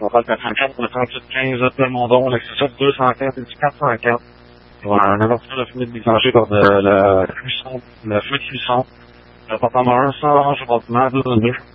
On va faire le 404 pour le 3815 de Mondon, l'accessoire 204 et du 404. Voilà, un ouverture de fumée déclenchée par le feu de cuisson. Le porte-en-main, 100 orange au bâtiment, 2.